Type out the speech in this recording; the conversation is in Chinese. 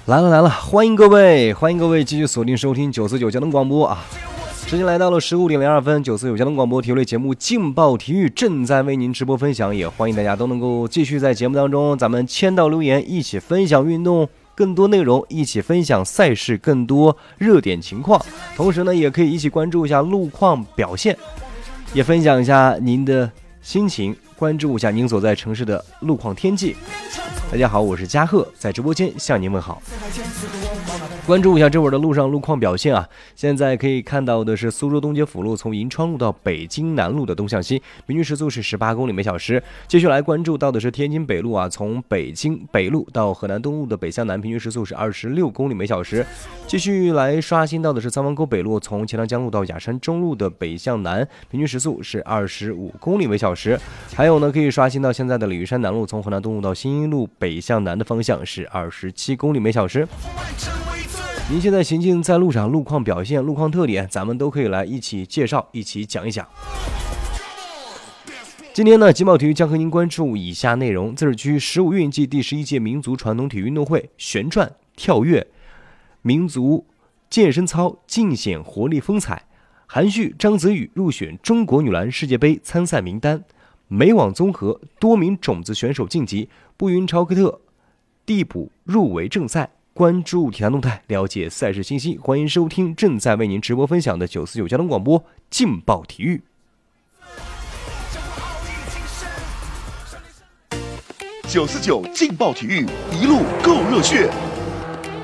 来了，欢迎各位继续锁定收听949交通广播啊！时间来到了15点02分，949交通广播体育类节目劲爆体育正在为您直播分享，也欢迎大家都能够继续在节目当中咱们签到留言，一起分享运动更多内容，一起分享赛事更多热点情况，同时呢也可以一起关注一下路况表现，也分享一下您的心情，关注一下您所在城市的路况天气。大家好，我是嘉贺，在直播间向您问好。关注一下这会儿的路上路况表现啊！现在可以看到的是苏州东街辅路从银川路到北京南路的东向西，平均时速是18公里每小时。继续来关注到的是天津北路啊，从北京北路到河南东路的北向南，平均时速是26公里每小时。继续来刷新到的是三湾沟北路从钱塘江路到雅山中路的北向南，平均时速是25公里每小时。还有呢，可以刷新到现在的鲤鱼山南路从河南东路到新一路北向南的方向是27公里每小时。您现在行进在路上，路况表现、路况特点，咱们都可以来一起介绍，一起讲一讲。今天呢，劲爆体育将和您关注以下内容：自治区15运暨第11届民族传统体育运动会旋转、跳跃、民族健身操尽显活力风采；韩旭、章子宇入选中国女篮世界杯参赛名单；美网综合多名种子选手晋级，布云朝克特递补入围正赛。关注体坛动态，了解赛事信息，欢迎收听正在为您直播分享的949交通广播劲爆体育。 949劲爆体育，一路够热血。